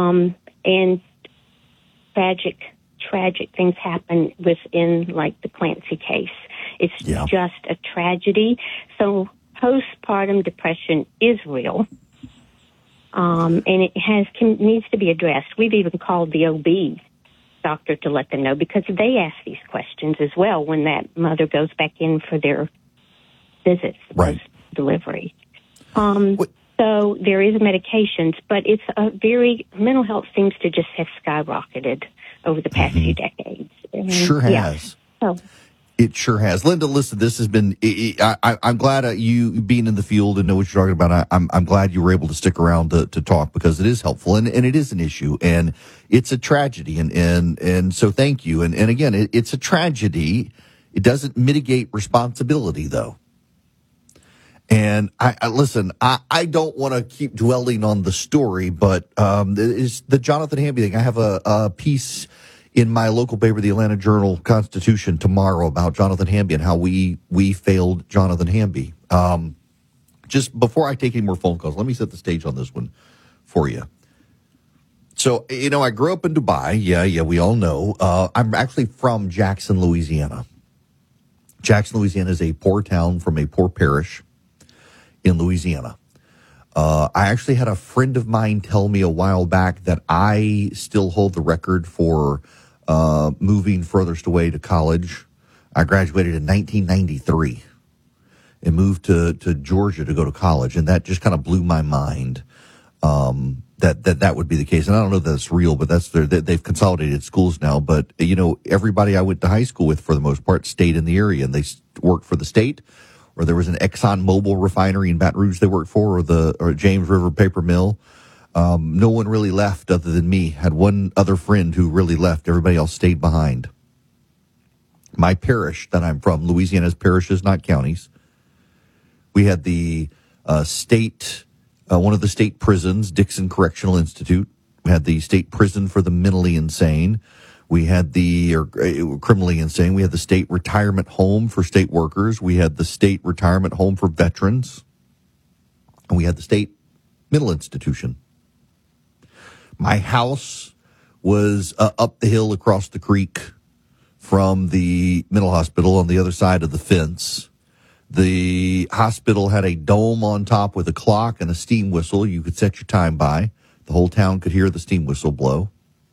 And tragic things happen within, like, the Clancy case. It's just a tragedy. So postpartum depression is real, and it needs to be addressed. We've even called the OB doctor to let them know, because they ask these questions as well when that mother goes back in for their visits post-delivery. So there is medications, but it's mental health seems to just have skyrocketed over the past few decades. And, sure has. So it sure has. Linda, listen, this has been, I'm glad you being in the field and know what you're talking about. I'm glad you were able to stick around to talk, because it is helpful, and it is an issue, and it's a tragedy. And so thank you. And again, it's a tragedy. It doesn't mitigate responsibility, though. And listen, I don't want to keep dwelling on the story, but it's the Jonathan Hamby thing. I have a piece in my local paper, the Atlanta Journal-Constitution, tomorrow about Jonathan Hamby and how we failed Jonathan Hamby. Just before I take any more phone calls, let me set the stage on this one for you. So, I grew up in Dubai. Yeah, we all know. I'm actually from Jackson, Louisiana. Jackson, Louisiana is a poor town from a poor parish in Louisiana. I actually had a friend of mine tell me a while back that I still hold the record for moving furthest away to college. I graduated in 1993 and moved to Georgia to go to college, and that just kind of blew my mind that would be the case. And I don't know that it's real, but they've consolidated schools now. But everybody I went to high school with, for the most part, stayed in the area, and they worked for the state. Or there was an Exxon Mobil refinery in Baton Rouge they worked for, or James River Paper Mill. No one really left other than me. Had one other friend who really left. Everybody else stayed behind. My parish that I'm from, Louisiana's parishes, not counties. We had the state, one of the state prisons, Dixon Correctional Institute. We had the state prison for the mentally insane. We had criminally insane. We had the state retirement home for state workers. We had the state retirement home for veterans. And we had the state mental institution. My house was up the hill across the creek from the mental hospital on the other side of the fence. The hospital had a dome on top with a clock and a steam whistle you could set your time by. The whole town could hear the steam whistle blow.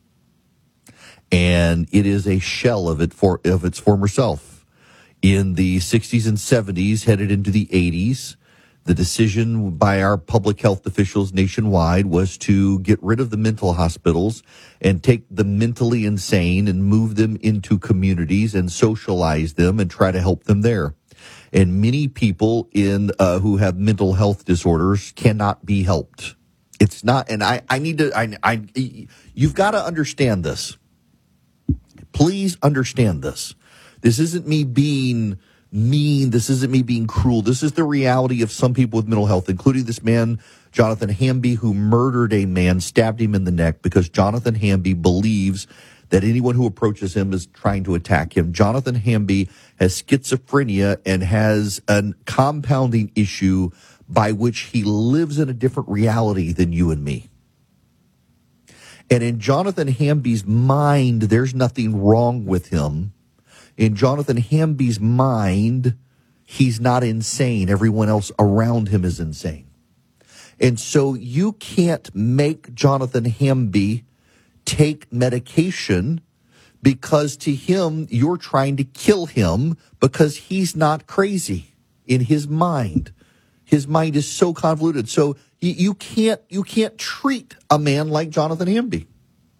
And it is a shell of its former self. In the 60s and 70s, headed into the 80s, the decision by our public health officials nationwide was to get rid of the mental hospitals and take the mentally insane and move them into communities and socialize them and try to help them there. And many people who have mental health disorders cannot be helped. It's not, and you've got to understand this. Please understand this. This isn't me being mean. This isn't me being cruel. This is the reality of some people with mental health, including this man, Jonathan Hamby, who murdered a man, stabbed him in the neck because Jonathan Hamby believes that anyone who approaches him is trying to attack him. Jonathan Hamby has schizophrenia and has a compounding issue by which he lives in a different reality than you and me. And in Jonathan Hamby's mind, there's nothing wrong with him. In Jonathan Hamby's mind, he's not insane. Everyone else around him is insane. And so you can't make Jonathan Hamby take medication because to him, you're trying to kill him because he's not crazy in his mind. His mind is so convoluted. So you can't treat a man like Jonathan Hamby.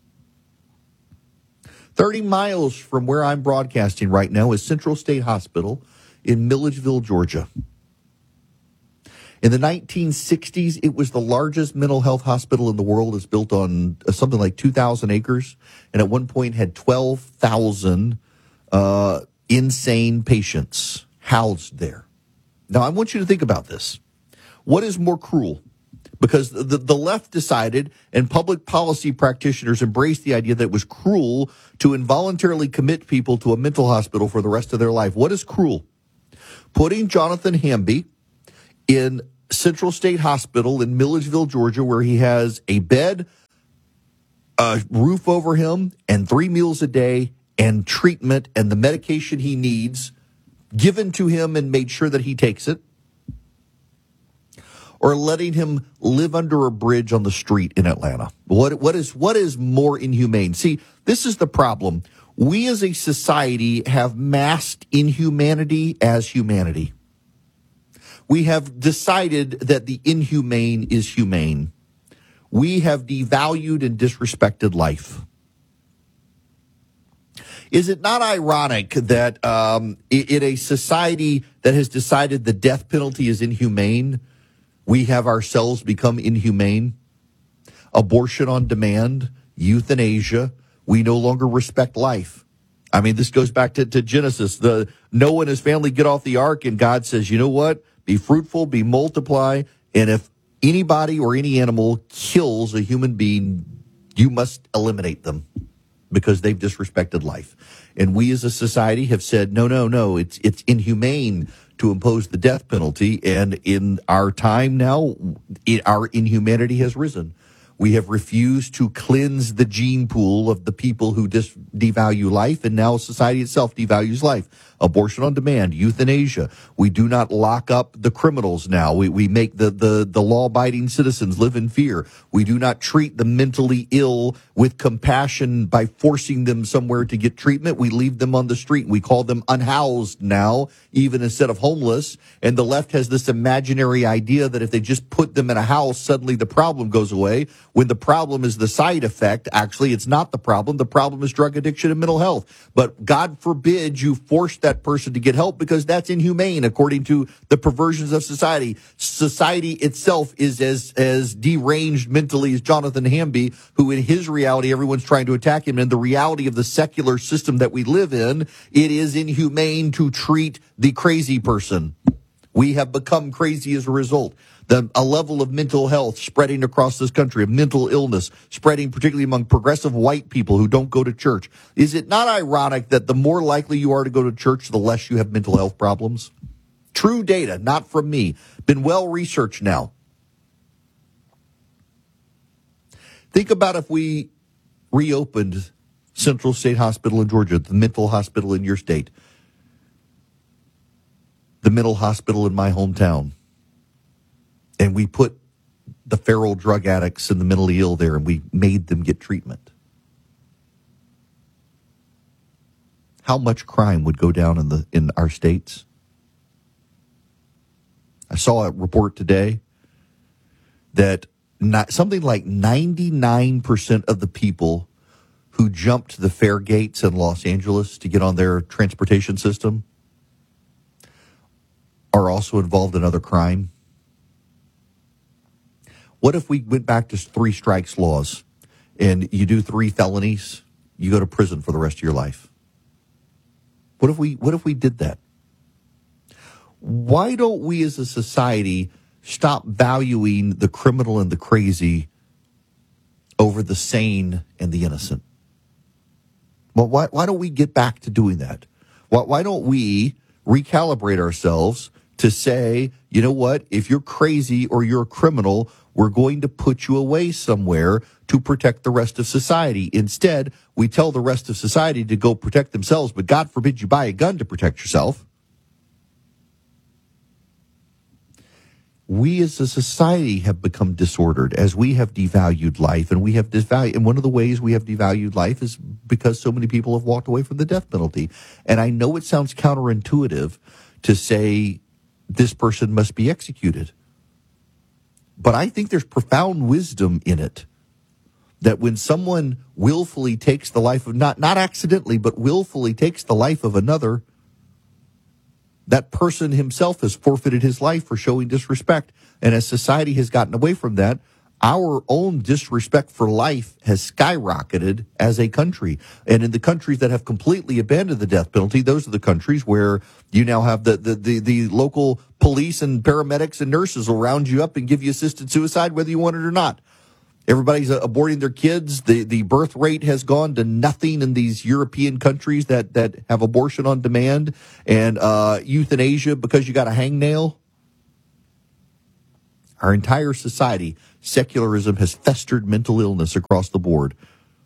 30 miles from where I'm broadcasting right now is Central State Hospital in Milledgeville, Georgia. In the 1960s, it was the largest mental health hospital in the world. It's built on something like 2,000 acres, and at one point had 12,000 insane patients housed there. Now, I want you to think about this. What is more cruel? Because the left decided, and public policy practitioners embraced the idea that it was cruel to involuntarily commit people to a mental hospital for the rest of their life. What is cruel? Putting Jonathan Hamby in Central State Hospital in Milledgeville, Georgia, where he has a bed, a roof over him and 3 meals a day and treatment and the medication he needs given to him and made sure that he takes it, or letting him live under a bridge on the street in Atlanta? What is more inhumane? See, this is the problem. We as a society have masked inhumanity as humanity. We have decided that the inhumane is humane. We have devalued and disrespected life. Is it not ironic that in a society that has decided the death penalty is inhumane, we have ourselves become inhumane? Abortion on demand, euthanasia, we no longer respect life. I mean, this goes back to Genesis. Noah and his family get off the ark, and God says, you know what? Be fruitful, be multiply, and if anybody or any animal kills a human being, you must eliminate them because they've disrespected life. And we as a society have said, no, it's inhumane to impose the death penalty. And in our time now, our inhumanity has risen. We have refused to cleanse the gene pool of the people who devalue life, and now society itself devalues life. Abortion on demand, euthanasia. We do not lock up the criminals now. We make the law-abiding citizens live in fear. We do not treat the mentally ill with compassion by forcing them somewhere to get treatment. We leave them on the street. We call them unhoused now, even instead of homeless. And the left has this imaginary idea that if they just put them in a house, suddenly the problem goes away. When the problem is the side effect, actually, it's not the problem. The problem is drug addiction and mental health. But God forbid you force that person to get help, because that's inhumane according to the perversions of society. Society itself is as deranged mentally as Jonathan Hamby, who in his reality, everyone's trying to attack him. In the reality of the secular system that we live in, it is inhumane to treat the crazy person. We have become crazy as a result. A level of mental health spreading across this country, of mental illness spreading particularly among progressive white people who don't go to church. Is it not ironic that the more likely you are to go to church, the less you have mental health problems? True data, not from me. Been well researched now. Think about if we reopened Central State Hospital in Georgia, the mental hospital in your state, the mental hospital in my hometown, and we put the feral drug addicts and the mentally ill there, and we made them get treatment. How much crime would go down in our states? I saw a report today that something like 99% of the people who jumped the fare gates in Los Angeles to get on their transportation system are also involved in other crime. What if we went back to 3 strikes laws, and you do 3 felonies, you go to prison for the rest of your life? What if we did that? Why don't we as a society stop valuing the criminal and the crazy over the sane and the innocent? Well, why don't we get back to doing that? Why don't we recalibrate ourselves to say, you know what, if you're crazy or you're a criminal, we're going to put you away somewhere to protect the rest of society. Instead, we tell the rest of society to go protect themselves, but God forbid you buy a gun to protect yourself. We as a society have become disordered as we have devalued life, and we have devalued. And one of the ways we have devalued life is because so many people have walked away from the death penalty. And I know it sounds counterintuitive to say this person must be executed, but I think there's profound wisdom in it. That when someone willfully takes the life of, not accidentally, but willfully takes the life of another, that person himself has forfeited his life for showing disrespect. And as society has gotten away from that, our own disrespect for life has skyrocketed as a country. And in the countries that have completely abandoned the death penalty, those are the countries where you now have the local police and paramedics and nurses will round you up and give you assisted suicide, whether you want it or not. Everybody's aborting their kids. The birth rate has gone to nothing in these European countries that have abortion on demand, and euthanasia because you got a hangnail. Our entire society, secularism has festered mental illness across the board.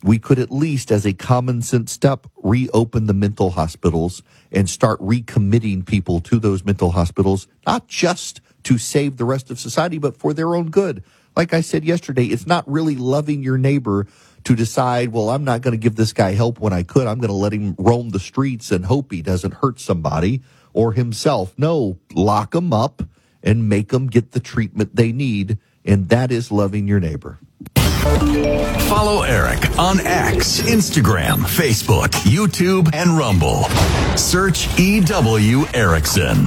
we could at least, as a common sense step, reopen the mental hospitals and start recommitting people to those mental hospitals, not just to save the rest of society, but for their own good. Like I said yesterday, it's not really loving your neighbor to decide, well, I'm not going to give this guy help when I could. I'm going to let him roam the streets and hope he doesn't hurt somebody or himself. No, lock him up and make them get the treatment they need. And that is loving your neighbor. Follow Eric on X, Instagram, Facebook, YouTube, and Rumble. Search EW Erickson.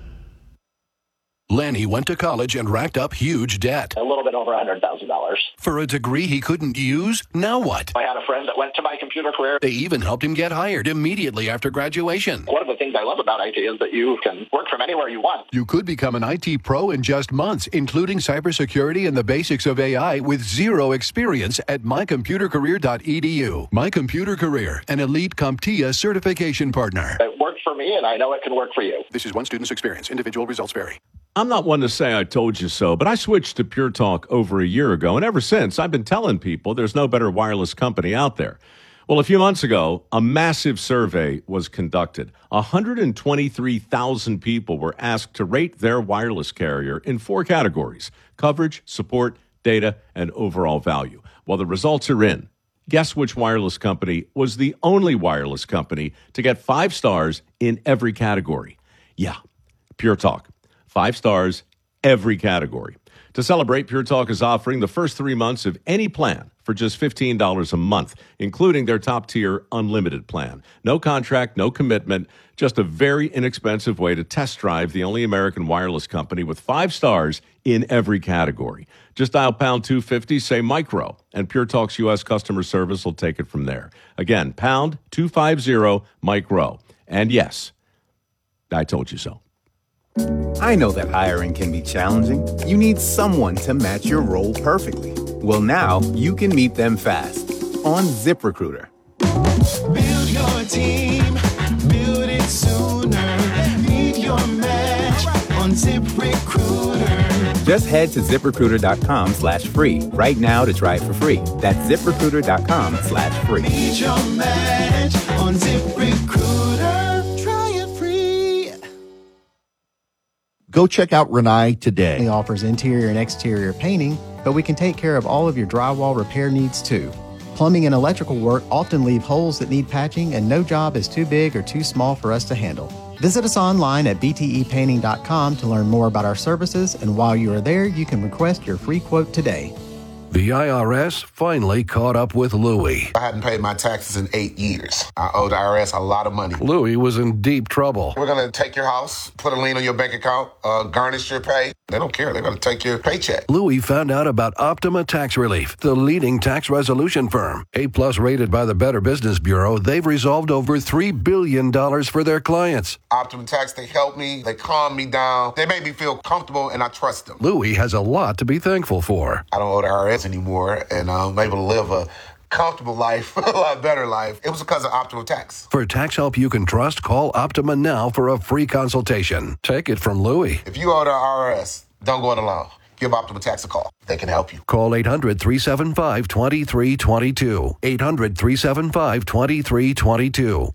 Lenny went to college and racked up huge debt. A little bit over $100,000. For a degree he couldn't use? Now what? I had a friend that went to My Computer Career. They even helped him get hired immediately after graduation. One of the things I love about IT is that you can work from anywhere you want. You could become an IT pro in just months, including cybersecurity and the basics of AI with zero experience at mycomputercareer.edu. My Computer Career, an elite CompTIA certification partner. It worked for me, and I know it can work for you. This is one student's experience. Individual results vary. I'm not one to say I told you so, but I switched to Pure Talk over a year ago, and ever since, I've been telling people there's no better wireless company out there. Well, a few months ago, a massive survey was conducted. 123,000 people were asked to rate their wireless carrier in 4 categories: coverage, support, data, and overall value. Well, the results are in. Guess which wireless company was the only wireless company to get 5 stars in every category? Yeah, Pure Talk. 5 stars, every category. To celebrate, Pure Talk is offering the first 3 months of any plan for just $15 a month, including their top-tier unlimited plan. No contract, no commitment, just a very inexpensive way to test drive the only American wireless company with 5 stars in every category. Just dial pound 250, say micro, and Pure Talk's U.S. customer service will take it from there. Again, pound 250, micro. And yes, I told you so. I know that hiring can be challenging. You need someone to match your role perfectly. Well, now you can meet them fast on ZipRecruiter. Build your team, build it sooner. Meet your match on ZipRecruiter. Just head to ZipRecruiter.com/free right now to try it for free. That's ZipRecruiter.com/free. Meet your match on ZipRecruiter. Try it free. Go check out Renai today. It offers interior and exterior painting, but we can take care of all of your drywall repair needs too. Plumbing and electrical work often leave holes that need patching, and no job is too big or too small for us to handle. Visit us online at btepainting.com to learn more about our services, and while you are there, you can request your free quote today. The IRS finally caught up with Louie. I hadn't paid my taxes in 8 years. I owed the IRS a lot of money. Louie was in deep trouble. We're going to take your house, put a lien on your bank account, garnish your pay. They don't care. They're going to take your paycheck. Louie found out about Optima Tax Relief, the leading tax resolution firm. A-plus rated by the Better Business Bureau, they've resolved over $3 billion for their clients. Optima Tax, they help me. They calm me down. They make me feel comfortable, and I trust them. Louie has a lot to be thankful for. I don't owe the IRS anymore, and I'm able to live a comfortable life, a lot better life. It was because of Optima Tax. For tax help you can trust, call Optima now for a free consultation. Take it from Louie. If you owe the IRS, don't go it alone. Give Optima Tax a call. They can help you. Call 800-375-2322. 800-375-2322.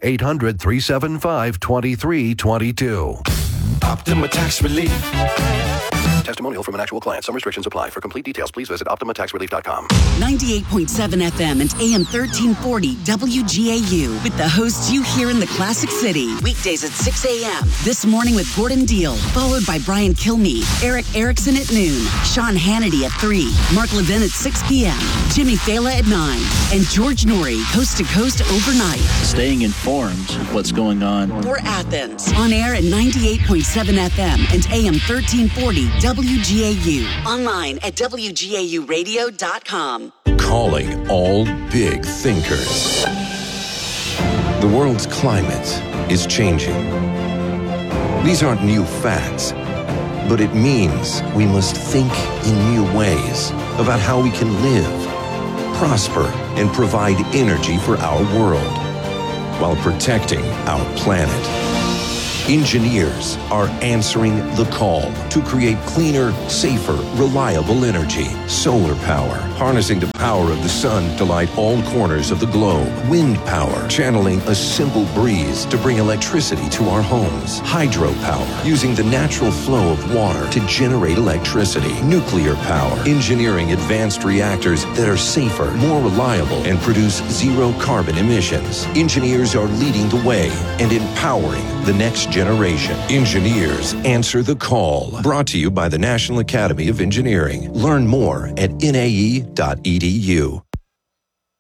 800-375-2322. Optima Tax Relief. Testimonial from an actual client. Some restrictions apply. For complete details, please visit OptimaTaxRelief.com. 98.7 FM and AM 1340 WGAU with the hosts you hear in the Classic City. Weekdays at 6 a.m. This morning with Gordon Deal, followed by Brian Kilmeade, Eric Erickson at noon, Sean Hannity at 3, Mark Levin at 6 p.m., Jimmy Fela at 9, and George Norrie, coast to coast overnight. Staying informed of what's going on. For Athens, on air at 98.7 FM and AM 1340 WGAU. Online at WGAUradio.com. Calling all big thinkers. The world's climate is changing. These aren't new facts, but it means we must think in new ways about how we can live, prosper, and provide energy for our world while protecting our planet. Engineers are answering the call to create cleaner, safer, reliable energy. Solar power, harnessing the power of the sun to light all corners of the globe. Wind power, channeling a simple breeze to bring electricity to our homes. Hydropower, using the natural flow of water to generate electricity. Nuclear power, engineering advanced reactors that are safer, more reliable, and produce zero carbon emissions. Engineers are leading the way and empowering the next generation. Engineers answer the call. Brought to you by the National Academy of Engineering. Learn more at nae.edu.